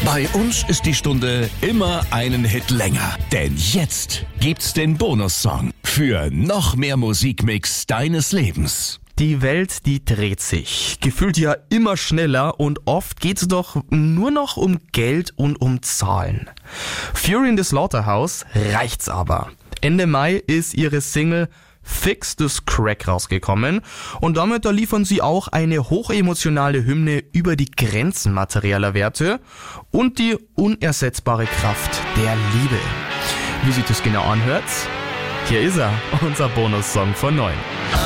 Bei uns ist die Stunde immer einen Hit länger. Denn jetzt gibt's den Bonussong für noch mehr Musikmix deines Lebens. Die Welt, die dreht sich. Gefühlt ja immer schneller und oft geht's doch nur noch um Geld und um Zahlen. Fury in the Slaughterhouse reicht's aber. Ende Mai ist ihre Single Fix This Crack rausgekommen und damit liefern sie auch eine hochemotionale Hymne über die Grenzen materieller Werte und die unersetzbare Kraft der Liebe. Wie sich das genau anhört? Hier ist er, unser Bonussong von 9.